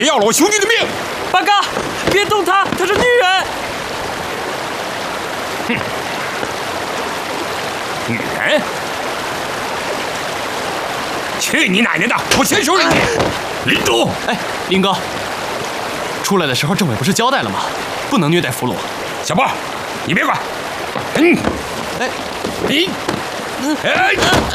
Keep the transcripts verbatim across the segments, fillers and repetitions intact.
别要了我兄弟的命！ 八哥，别动她，她是女人。 哼，女人？去你奶奶的！我先收拾你！林中， 哎，林哥，出来的时候政委不是交代了吗？不能虐待俘虏。 小波，你别管。嗯， 哎， 你，哎，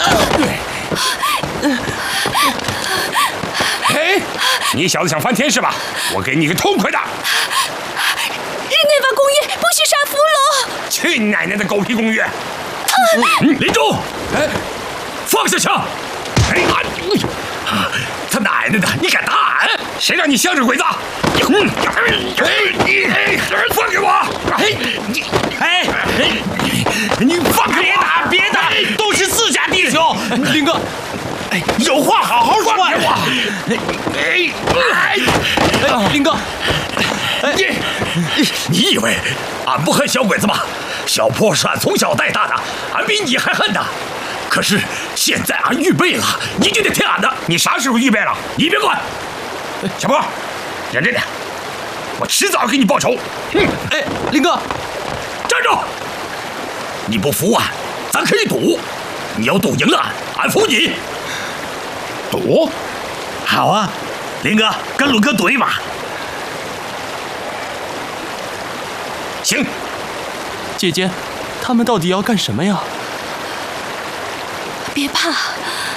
哎，你小子想翻天是吧？我给你个痛快的！ 日内瓦公约不许杀俘虏！ 去你奶奶的狗屁公约！嗯，林中，哎，放下枪！哎呀，他奶奶的，你敢打俺？谁让你向着鬼子？嗯，哎，放给我！哎，你，哎，你放开我！别打，别打，都是自家弟兄。 林哥， 哎，有话好好说。放开我！哎，哎， 哎，林哥， 你，你以为俺不恨小鬼子吗？小坡是俺从小带大的，俺比你还恨他。可是现在俺预备了，你就得听俺的。你啥时候预备了？你别管。小波，忍着点，我迟早给你报仇。嗯， 哎，林哥， 站住！你不服俺，咱可以赌。你要赌赢了俺，俺服你。赌？ 好啊，林哥，跟鲁哥赌一把。 行。 姐姐，他们到底要干什么呀？ 别怕，